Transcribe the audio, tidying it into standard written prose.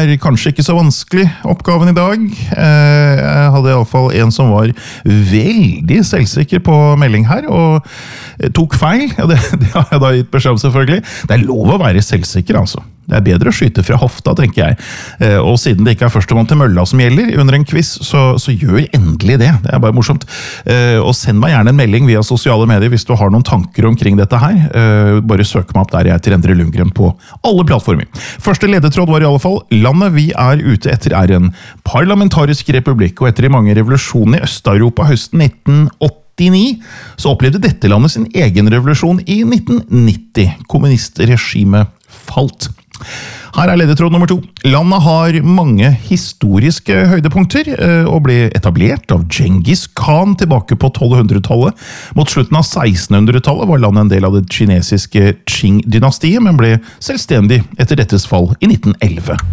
kanskje ikke så vanskelig oppgaven i dag. Jeg hadde i alle fall en som var veldig selvsikker på melding her, og tok feil. Ja, det har jeg da gitt beskjed om selvfølgelig. Det er lov å være selvsikker, altså. Det er bedre å skyte fra hofta, tenker jeg. Og siden det ikke er førstemann til mølla som gjelder under en quiz, så gjør endelig det. Det er bare morsomt. Og send meg gjerne en melding via sosiale medier hvis du har noen tanker omkring dette her. Bare søk meg opp der jeg heter Endre Lundgren på alle plattformer. Første ledetråd var i alle fall: landet vi er ute etter er en parlamentarisk republikk, og etter de mange revolusjonene i Øst-Europa høsten 1989, så opplevde dette landet sin egen revolusjon i 1990. Kommunistregimet falt. Her er ledetråd nummer 2. Landet har mange historiske høydepunkter og ble etablert av Genghis Khan tilbake på 1200-tallet. Mot slutten av 1600-tallet var landet en del av det kinesiske Qing-dynastiet, men ble selvstendig etter dettes fall i 1911.